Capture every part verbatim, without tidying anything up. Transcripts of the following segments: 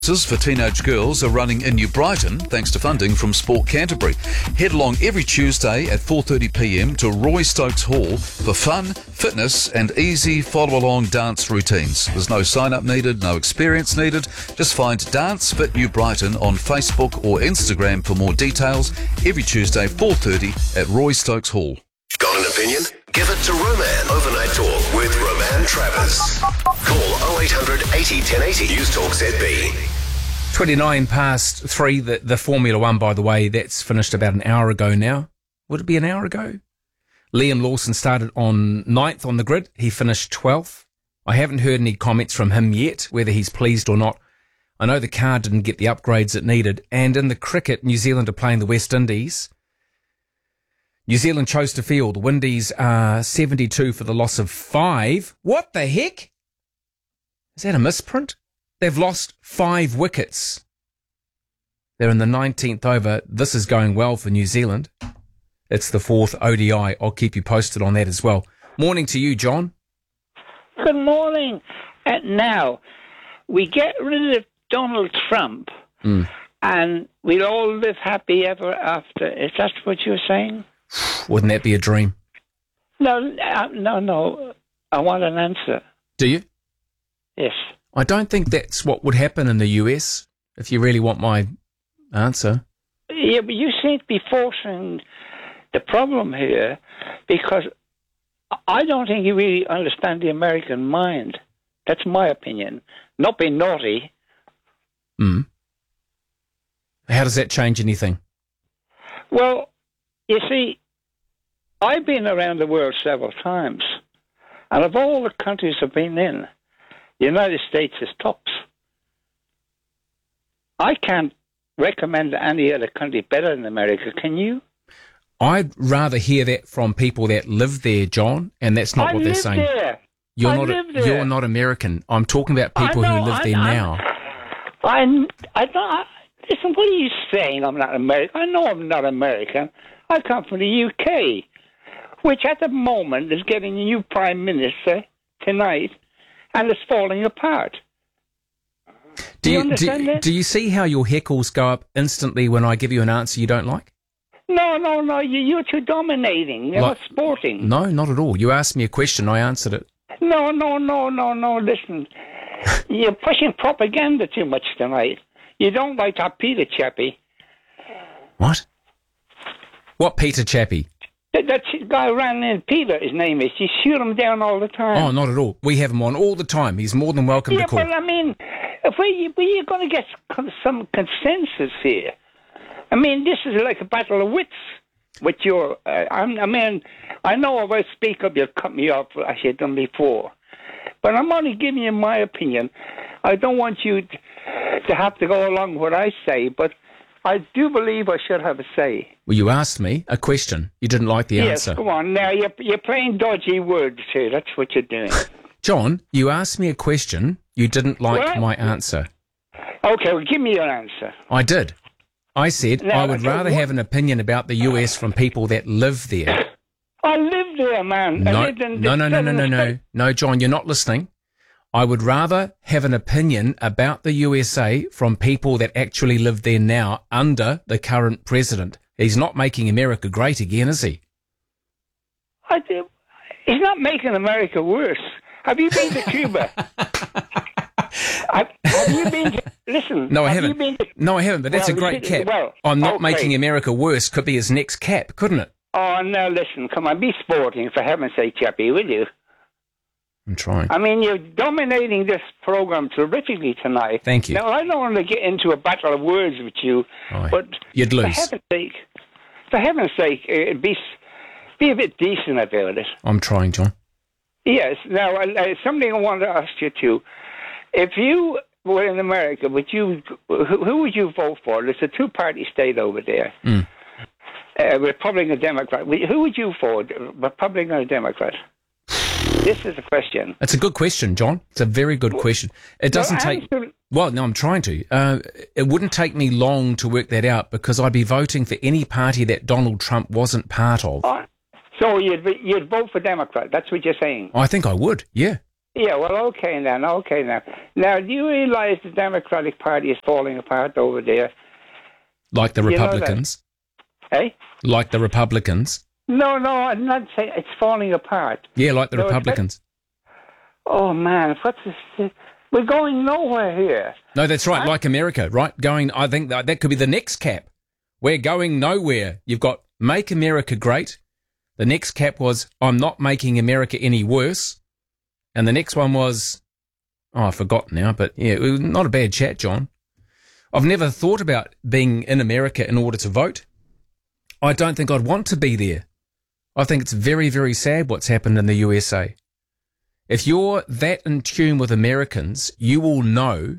For teenage girls are running in New Brighton thanks to funding from Sport Canterbury. Head along every Tuesday at four thirty p m to Roy Stokes Hall for fun, fitness and easy follow-along dance routines. There's no sign-up needed, no experience needed. Just find Dance Fit New Brighton on Facebook or Instagram for more details. Every Tuesday, four thirty at Roy Stokes Hall. Got an opinion? Give it to Roman. Overnight Talk with Roman Travers. Call oh eight hundred eighty ten eighty. News Talk Z B. twenty-nine past three, the, the Formula One, by the way, that's finished about an hour ago now. Would it be an hour ago? Liam Lawson started on ninth on the grid. He finished twelfth. I haven't heard any comments from him yet, whether he's pleased or not. I know the car didn't get the upgrades it needed. And in the cricket, New Zealand are playing the West Indies. New Zealand chose to field. Windies are seventy-two for the loss of five. What the heck? Is that a misprint? They've lost five wickets. They're in the nineteenth over. This is going well for New Zealand. It's the fourth O D I. I'll keep you posted on that as well. Morning to you, John. Good morning. Uh, now, we get rid of Donald Trump Mm. and we'll all live happy ever after. Is that what you're saying? Wouldn't that be a dream? No, uh, no, no. I want an answer. Do you? Yes. I don't think that's what would happen in the U S, if you really want my answer. Yeah, but you seem to be forcing the problem here because I don't think you really understand the American mind. That's my opinion. Not being naughty. Mm. How does that change anything? Well, you see, I've been around the world several times, and of all the countries I've been in, the United States is tops. I can't recommend any other country better than America, can you? I'd rather hear that from people that live there, John, and that's not I what they're live saying. there. You're I not live a, there. you're not American. I'm talking about people I know, who live I- there I- now. I, I don't. Listen, what are you saying? I'm not American. I know I'm not American. I come from the U K, which at the moment is getting a new prime minister tonight, and it's falling apart. Do you you, understand do, that? do you see how your heckles go up instantly when I give you an answer you don't like? No, no, no. You, you're too dominating. You're Like- not sporting. No, not at all. You asked me a question, I answered it. No, no, no, no, no. Listen, you're pushing propaganda too much tonight. You don't like that Peter Chappie. What? What Peter Chappie? That, that guy ran in, Peter, his name is. You shoot him down all the time. Oh, not at all. We have him on all the time. He's more than welcome yeah, to call. but I mean, if we, we're going to get con- some consensus here. I mean, this is like a battle of wits with your... Uh, I'm, I mean, I know if I speak up, you'll cut me off, as you've done before. But I'm only giving you my opinion. I don't want you t- to have to go along with what I say, but I do believe I should have a say. Well, you asked me a question. You didn't like the Yes, answer. come on. Now, you're, you're playing dodgy words here. That's what you're doing. John, you asked me a question. You didn't like What? my answer. Okay, well, give me your answer. I did. I said Now, I would okay, rather what- have an opinion about the U S from people that live there. I live there, man. I No, lived in no, no, no, no, southern no, no. state. No, John, you're not listening. I would rather have an opinion about the U S A from people that actually live there now under the current president. He's not making America great again, is he? I do. He's not making America worse. Have you been to Cuba? have, have you been to... Listen. No, I have haven't. You been to, No, I haven't, but that's Well, a great you- cap. well, I'm not okay. making America worse. Could be his next cap, couldn't it? oh, no, listen. Come on, be sporting, for heaven's sake, Chappie, will you? I'm trying. I mean, you're dominating this program terrifically tonight. Thank you. Now, I don't want to get into a battle of words with you, Aye. but You'd for lose. heaven's sake, for heaven's sake, uh, be, be a bit decent about it. I'm trying, John. Yes. Now, uh, uh, something I wanted to ask you too. If you were in America, would you who, who would you vote for? There's a two-party state over there, Mm. uh, Republican, Democrat. Who would you vote, Republican or Democrat? This is the question. It's a good question, John. It's a very good question. It doesn't Well, take... answer- Well, no, I'm trying to. Uh, it wouldn't take me long to work that out because I'd be voting for any party that Donald Trump wasn't part of. Oh, so you'd be- you'd vote for Democrat. That's what you're saying. I think I would, yeah. Yeah, well, okay then, okay now. Now, do you realise the Democratic Party is falling apart over there? Like the You know Republicans? Eh? Like the Republicans? No, no, I'm not saying it's falling apart. Yeah, like the No, it's- Republicans. Oh, man, what's this? We're going nowhere here. No, that's right, like America, right? Going, I think that, that could be the next cap. We're going nowhere. You've got Make America Great. The next cap was, I'm not making America any worse. And the next one was, oh, I forgot now, but yeah, it was not a bad chat, John. I've never thought about being in America in order to vote. I don't think I'd want to be there. I think it's very, very sad what's happened in the U S A. If you're that in tune with Americans, you will know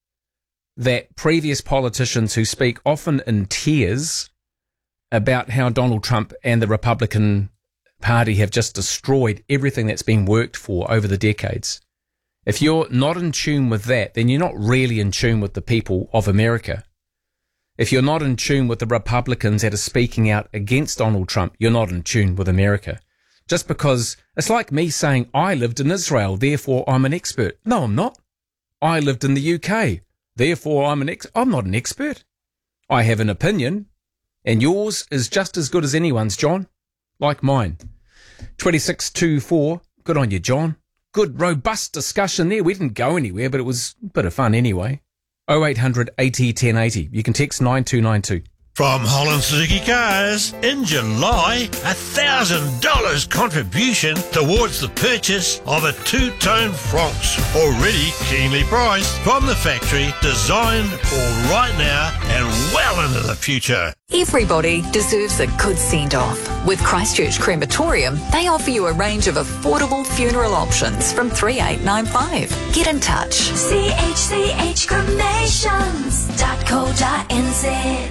that previous politicians who speak often in tears about how Donald Trump and the Republican Party have just destroyed everything that's been worked for over the decades. If you're not in tune with that, then you're not really in tune with the people of America. If you're not in tune with the Republicans that are speaking out against Donald Trump, you're not in tune with America. Just because it's like me saying I lived in Israel, therefore I'm an expert. No, I'm not. I lived in the U K, therefore I'm an ex- I'm not an expert. I have an opinion, and yours is just as good as anyone's, John, like mine. twenty-six two four, good on you, John. Good, robust discussion there. We didn't go anywhere, but it was a bit of fun anyway. oh eight hundred eighty ten eighty. You can text nine two nine two. From Holland Suzuki Cars, in July, a one thousand dollars contribution towards the purchase of a two-tone Franx, already keenly priced, from the factory, designed for right now and well into the future. Everybody deserves a good send-off. With Christchurch Crematorium, they offer you a range of affordable funeral options from three eight nine five. Get in touch. c h c h cremations dot co dot n z.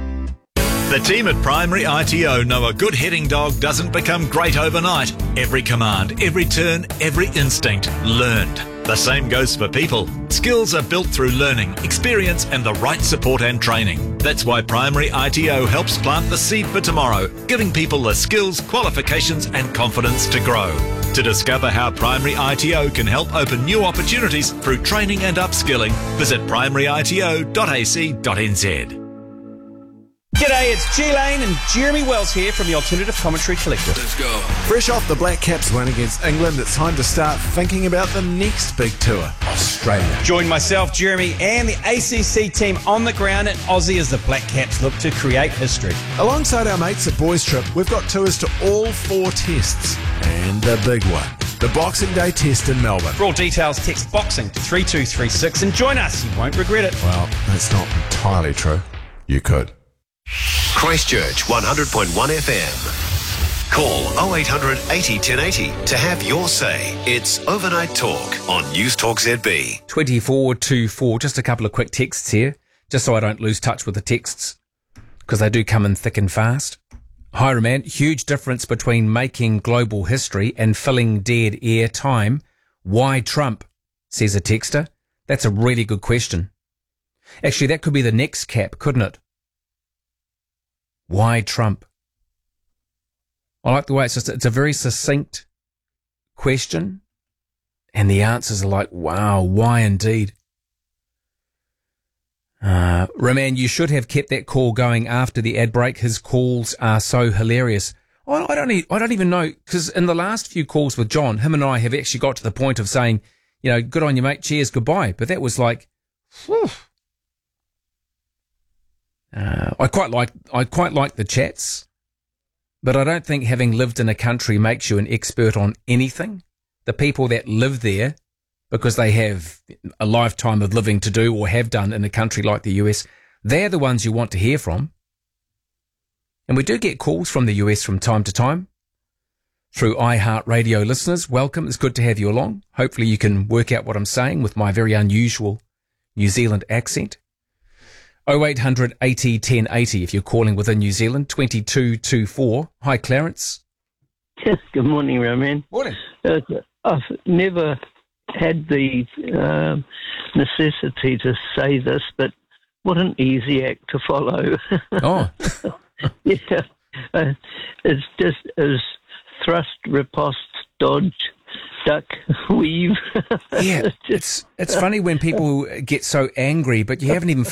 The team at Primary I T O know a good heading dog doesn't become great overnight. Every command, every turn, every instinct learned. The same goes for people. Skills are built through learning, experience and the right support and training. That's why Primary I T O helps plant the seed for tomorrow, giving people the skills, qualifications and confidence to grow. To discover how Primary I T O can help open new opportunities through training and upskilling, visit primary I T O dot a c dot n z. G'day, it's G Lane and Jeremy Wells here from the Alternative Commentary Collective. Let's go. Fresh off the Black Caps win against England, it's time to start thinking about the next big tour, Australia. Join myself, Jeremy, and the A C C team on the ground in Aussie as the Black Caps look to create history. Alongside our mates at Boys Trip, we've got tours to all four tests and the big one, the Boxing Day test in Melbourne. For all details, text BOXING to three two three six and join us. You won't regret it. Well, that's not entirely true. You could. Christchurch one hundred point one F M. Call oh eight hundred eighty ten eighty to have your say. It's Overnight Talk on News Talk Z B. twenty-four two four, just a couple of quick texts here, just so I don't lose touch with the texts, because they do come in thick and fast. Hi, Roman. Huge difference between making global history and filling dead air time. Why Trump? Says a texter. That's a really good question. Actually, that could be the next cap, couldn't it? Why Trump? I like the way it's just, it's a very succinct question, and the answers are like, wow, why indeed? Uh, Roman, you should have kept that call going after the ad break. His calls are so hilarious. I, I don't, e- I don't even know, because in the last few calls with John, him and I have actually got to the point of saying, you know, good on you, mate, cheers, goodbye. But that was like, whew. Uh, I quite like I quite like the chats, but I don't think having lived in a country makes you an expert on anything. The people that live there, because they have a lifetime of living to do or have done in a country like the U S, they're the ones you want to hear from. And we do get calls from the U S from time to time through iHeartRadio listeners. Welcome. It's good to have you along. Hopefully you can work out what I'm saying with my very unusual New Zealand accent. oh eight hundred eighty ten eighty if you're calling within New Zealand, twenty-two two four. Hi, Clarence. Yes, good morning, Roman. Morning. Uh, I've never had the um, necessity to say this, but what an easy act to follow. Oh. Yeah. Uh, it's just as thrust, riposte, dodge, duck, weave. Yeah, it's it's funny when people get so angry, but you haven't even